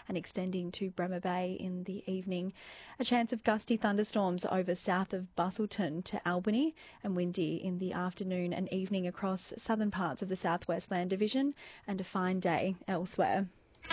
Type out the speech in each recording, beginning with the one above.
and extending to Bremer Bay in the evening. A chance of gusty thunderstorms over south of Busselton to Albany, and windy in the afternoon and evening across southern parts of the South West Land Division, and a fine day elsewhere.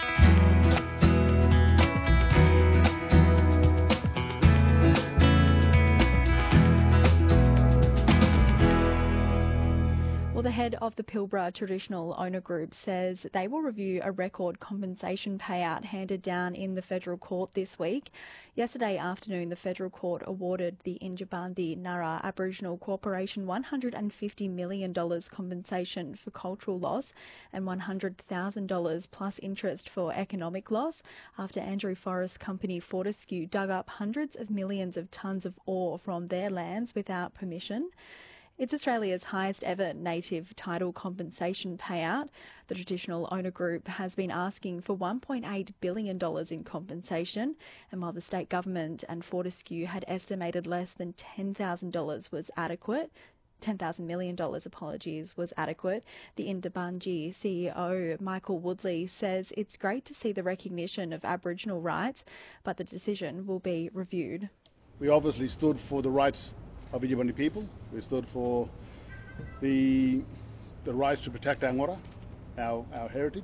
Well, the head of the Pilbara Traditional Owner Group says they will review a record compensation payout handed down in the federal court this week. Yesterday afternoon, the federal court awarded the Injibandi Nara Aboriginal Corporation $150 million compensation for cultural loss and $100,000 plus interest for economic loss after Andrew Forrest's company Fortescue dug up hundreds of millions of tonnes of ore from their lands without permission. It's Australia's highest ever native title compensation payout. The Traditional Owner Group has been asking for $1.8 billion in compensation, and while the state government and Fortescue had estimated less than $10,000 was adequate, $10,000 million, was adequate, the Indabungi CEO Michael Woodley says it's great to see the recognition of Aboriginal rights, but the decision will be reviewed. We obviously stood for the rights of Yindjibarndi people. We stood for the rights to protect our ngora, our heritage,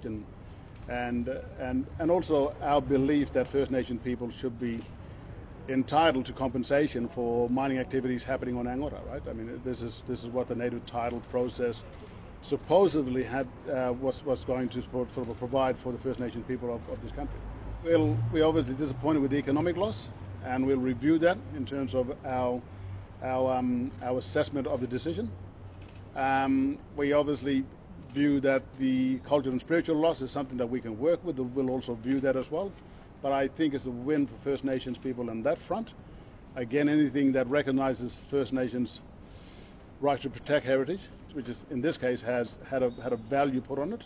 and also our belief that First Nation people should be entitled to compensation for mining activities happening on our ngora, right? I mean, this is what the native title process supposedly was going to sort of provide for the First Nation people of this country. We're obviously disappointed with the economic loss, and we'll review that in terms of our assessment of the decision. We obviously view that the cultural and spiritual loss is something that we can work with. We'll also view that as well. But I think it's a win for First Nations people on that front. Again, anything that recognises First Nations' right to protect heritage, which is in this case has had a value put on it,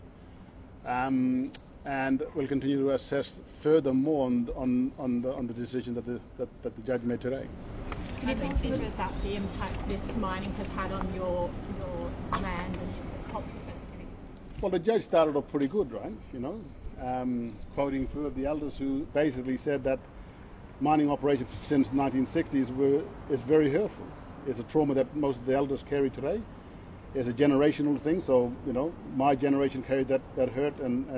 and we'll continue to assess furthermore on the decision that the judge made today. Can you talk a little bit about the impact this mining has had on your land and the cultural sensitivities? Well, the judge started off pretty good, right? Quoting a few of the elders who basically said that mining operations since 1960s is very hurtful. It's a trauma that most of the elders carry today. It's a generational thing. So my generation carried that hurt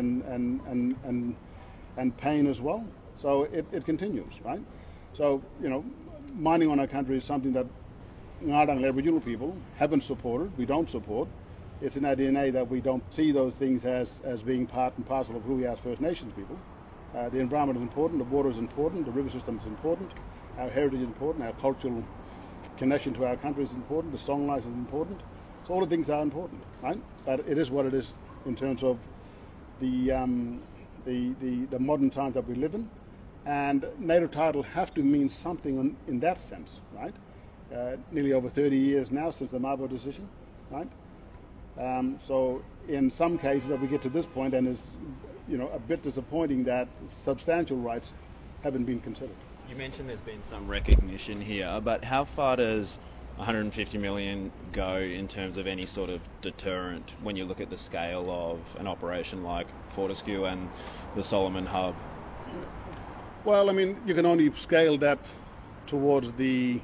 and pain as well. So it continues, right? So mining on our country is something that Ngarrindjeri Aboriginal people haven't supported, we don't support. It's in our DNA that we don't see those things as being part and parcel of who we are as First Nations people. The environment is important, the water is important, the river system is important, our heritage is important, our cultural connection to our country is important, the song life is important. So all the things are important, right? But it is what it is in terms of the modern times that we live in. And native title have to mean something in that sense, right? Nearly over 30 years now since the Mabo decision, right? So in some cases that we get to this point, and it's a bit disappointing that substantial rights haven't been considered. You mentioned there's been some recognition here, but how far does $150 million go in terms of any sort of deterrent when you look at the scale of an operation like Fortescue and the Solomon Hub? Well, I mean, you can only scale that towards the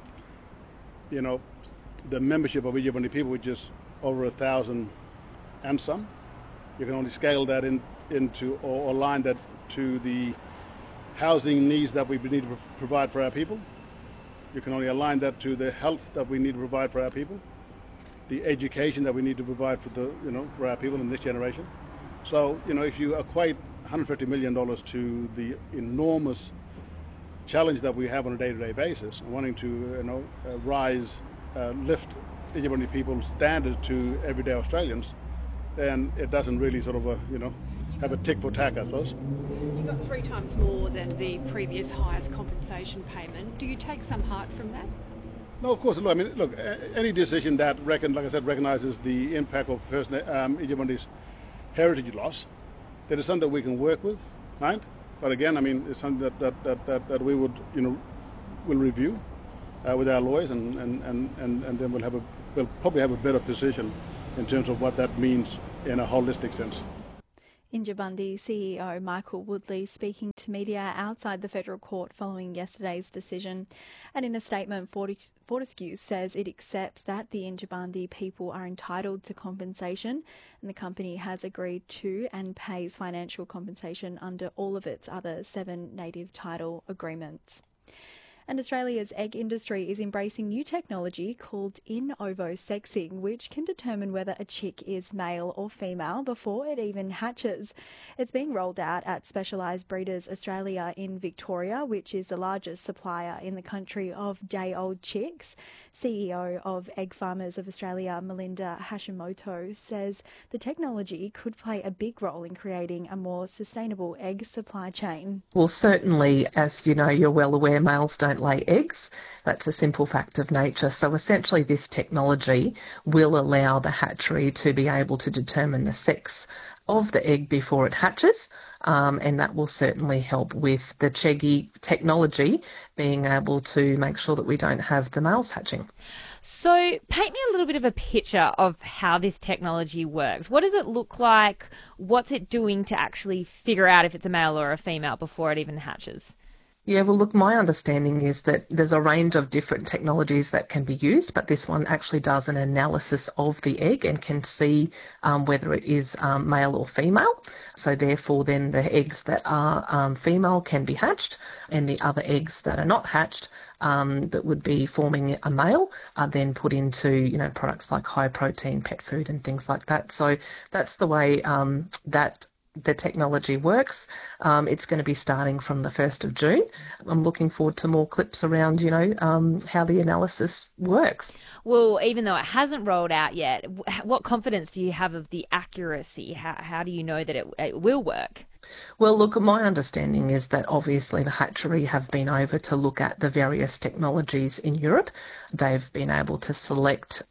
membership of Yindjibarndi people, which is over 1,000 and some. You can only scale that into or align that to the housing needs that we need to provide for our people. You can only align that to the health that we need to provide for our people, the education that we need to provide for our people in this generation. So, if you equate $150 million to the enormous challenge that we have on a day-to-day basis, and wanting to lift Yindjibarndi people's standards to everyday Australians, then it doesn't really sort of have a tick for tack, I suppose. You got 3 times more than the previous highest compensation payment. Do you take some heart from that? No, of course. Look, any decision that recognizes the impact of First Yindjibarndi's heritage loss, that is something that we can work with, right? But again, it's something that we would, will review with our lawyers, and then we'll probably have a better position in terms of what that means in a holistic sense. Injibandi CEO Michael Woodley speaking to media outside the federal court following yesterday's decision. And in a statement, Fortescue says it accepts that the Injibandi people are entitled to compensation, and the company has agreed to and pays financial compensation under all of its other 7 native title agreements. And Australia's egg industry is embracing new technology called in ovo sexing, which can determine whether a chick is male or female before it even hatches. It's being rolled out at Specialised Breeders Australia in Victoria, which is the largest supplier in the country of day-old chicks. CEO of Egg Farmers of Australia, Melinda Hashimoto, says the technology could play a big role in creating a more sustainable egg supply chain. Well, certainly, as you know, you're well aware, males don't lay eggs. That's a simple fact of nature. So essentially this technology will allow the hatchery to be able to determine the sex of the egg before it hatches, and that will certainly help with the Cheggy technology being able to make sure that we don't have the males hatching. So paint me a little bit of a picture of how this technology works. What does it look like? What's it doing to actually figure out if it's a male or a female before it even hatches? Yeah, well, look, my understanding is that there's a range of different technologies that can be used, but this one actually does an analysis of the egg and can see whether it is male or female. So therefore, then the eggs that are female can be hatched, and the other eggs that are not hatched that would be forming a male are then put into, products like high protein pet food and things like that. So that's the way that the technology works. It's going to be starting from the 1st of June. I'm looking forward to more clips around, how the analysis works. Well, even though it hasn't rolled out yet, what confidence do you have of the accuracy? How do you know that it will work? Well, look, my understanding is that obviously the hatchery have been over to look at the various technologies in Europe. They've been able to select,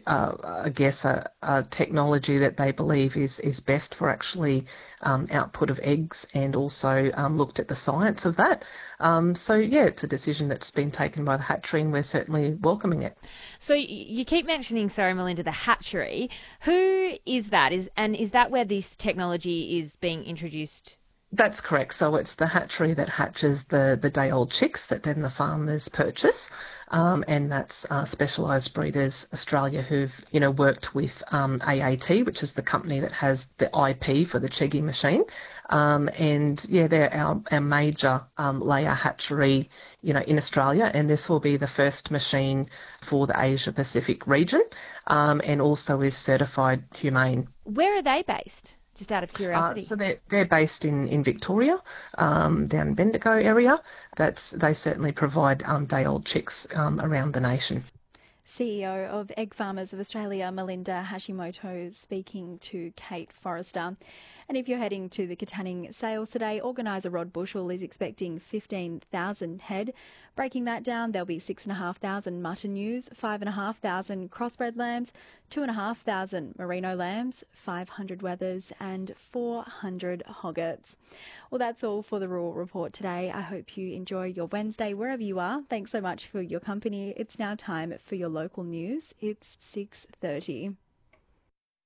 a technology that they believe is best for actually output of eggs, and also looked at the science of that. It's a decision that's been taken by the hatchery, and we're certainly welcoming it. So you keep mentioning, Melinda, the hatchery. Who is that? Is that where this technology is being introduced? That's correct. So it's the hatchery that hatches the day-old chicks that then the farmers purchase, and that's Specialised Breeders Australia, who've worked with AAT, which is the company that has the IP for the Cheggy machine, they're our major layer hatchery, in Australia, and this will be the first machine for the Asia Pacific region, and also is certified humane. Where are they based? Just out of curiosity. So they're based in Victoria, down in Bendigo area. They certainly provide day-old chicks around the nation. CEO of Egg Farmers of Australia, Melinda Hashimoto, speaking to Kate Forrester. And if you're heading to the Katanning sales today, organiser Rod Bushell is expecting 15,000 head. Breaking that down, there'll be 6,500 mutton ewes, 5,500 crossbred lambs, 2,500 merino lambs, 500 wethers and 400 hoggets. Well, that's all for the Rural Report today. I hope you enjoy your Wednesday wherever you are. Thanks so much for your company. It's now time for your local news. It's 6:30.